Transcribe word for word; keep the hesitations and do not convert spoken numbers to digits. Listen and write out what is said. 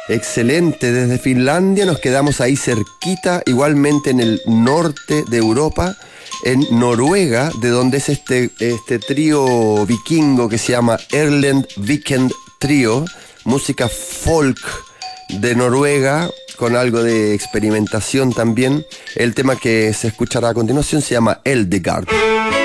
Excelente, desde Finlandia nos quedamos ahí cerquita, igualmente en el norte de Europa, en Noruega, de donde es este, este trío vikingo que se llama Erlend Weekend Trio, música folk de Noruega, con algo de experimentación también. El tema que se escuchará a continuación se llama Eldegard.